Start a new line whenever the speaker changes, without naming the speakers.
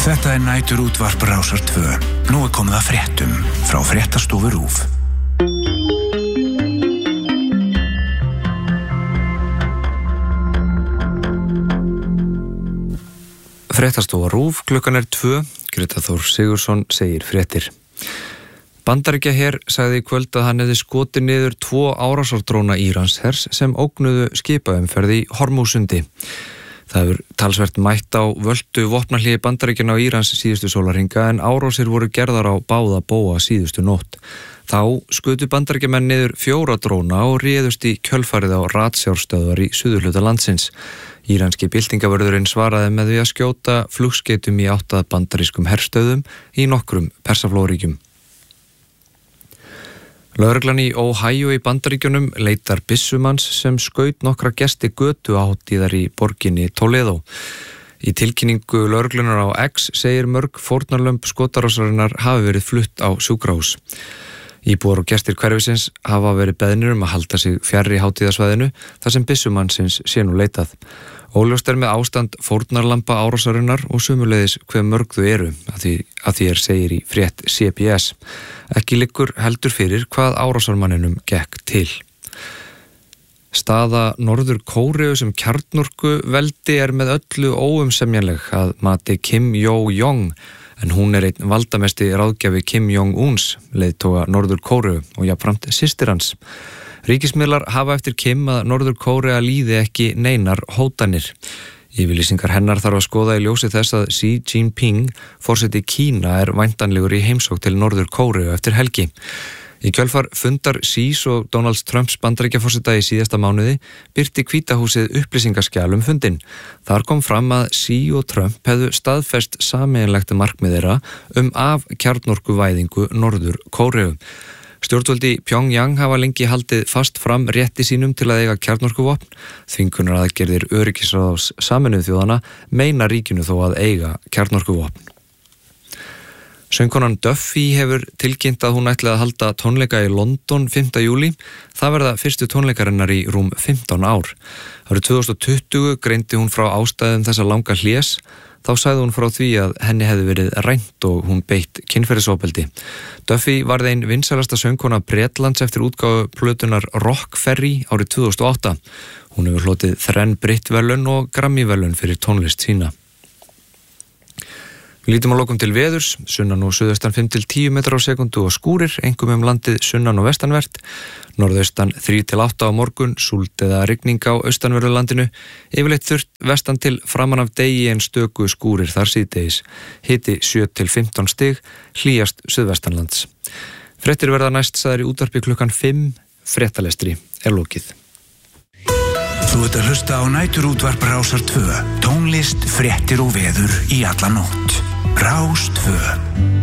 Þetta næturútvarp Rásar 2. Nú komið að fréttum frá fréttastofu RÚV.
Fréttastofa RÚV, klukkan 2. Greta Þór Sigurðsson segir fréttir. Bandaríkjaher sagði í kvöld að hann hefði skotið niður 2 árásardróna Íranshers sem ógnuðu skipaumferð í Hormúsundi. Það hefur talsvert mætt á völdu vopnahléi Bandaríkjanna á Írans síðustu sólarhringa en árásir voru gerðar á báða bóa síðustu nótt. Þá skutu Bandaríkjamenn niður 4 dróna og réðust í kjölfarið á ratsjárstöðvar í suðurhluta landsins. Íranski byltingavörðurinn svaraði með því að skjóta flugskeytum í 8 bandarískum herstöðum í nokkrum Persaflóaríkjum. Lögreglan í Ohio í Bandaríkjunum leitar byssumanns sem skaut nokkra gesti götuhátíðar í borginni Toledo. Í tilkynningu lögreglunar á X segir mörg fórnarlömb skotarásarinnar hafi verið flutt á sjúkrahús. Íbúar og gestir hverfisins hafa verið beðnir að halda sig fjarri hátíðasvæðinu þar sem byssumannsins sé nú leitað. Óljóst með ástand fórnarlamba árásarinnar og sömuleiðis hve mörg þau eru, að því segir í frétt CBS. Ekki liggur heldur fyrir hvað árásarmanninum gekk til. Staða Norður Kóreu sem kjarnorku veldi með öllu óumsemjanleg að mati Kim Yo-jong, en hún einn valdamesti ráðgjafi Kim Jong-uns, leiðtoga Norður Kóreu og jafnframt systir hans. Ríkismiðlar hafa eftir Kim að Norður Kórea líði ekki neinar hótanir. Yfirlýsingar hennar þarf að skoða í ljósi þess að Xi Jinping, forseti Kína, væntanlegur í heimsókn til Norður Kóreu eftir helgi. Í kjölfar fundar Xis og Donald Trumps Bandaríkjaforseta í síðasta mánuði birti Hvíta húsið upplýsingaskjal fundinn. Þar kom fram að Xi og Trump hefðu staðfest sameiginlegt markmið þeirra kjarnorkuvæðingu Norður Kóreu. Stjórnvöldi Pjongjang hafa lengi haldið fast fram rétti sínum til að eiga kjarnorkuvopn. Þvingunaraðgerðir öryggisráðs Sameinuðu þjóðanna meina ríkinu þó að eiga kjarnorkuvopn. Söngkonan Duffy hefur tilkynnt að hún ætlaði að halda tónleika í London 5. júlí. Það verða fyrstu tónleikarinnar í rúm 15 ár. Árið 2020 greindi hún frá ástæðum þessa langa hlés. Þá sagði hún frá því að henni hefði verið rænt og hún beitt kynferðisofbeldi. Duffy varð ein vinsælasta söngkona Bretlands eftir útgáfu plötunar Rock Ferry árið 2008. Hún hefur hlotið 3 Brit-verðlaun og Grammy-verðlaun fyrir tónlist sína. Við lítum að lokum til veðurs, sunnan og suðaustan 5-10 metrar á sekundu og skúrir, einkum landið sunnan og vestanvert. Norðaustan 3-8 á morgun, súld eða rigning á austanverðu landinu. Yfirleitt þurrt vestan til framan af degi en stöku skúrir þar síðdegis. Hiti 7-15 stig, hlýjast suðvestanlands. Fréttir verða næst sagðar í útvarpi klukkan 5, fréttalestri lokið.
Þú ert að hlusta á næturútvarp Rásar 2. Tónlist, fréttir og veður í alla nótt. Rás 2.